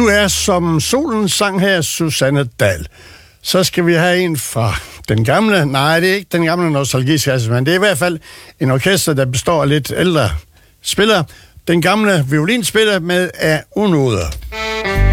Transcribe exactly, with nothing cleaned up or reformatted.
Du er som solen sang her, Susanne Dahl. Så skal vi have en fra den gamle, nej, det er ikke den gamle nostalgiskasse, men det er i hvert fald en orkester, der består af lidt ældre spillere. Den gamle violinspiller med af unoder.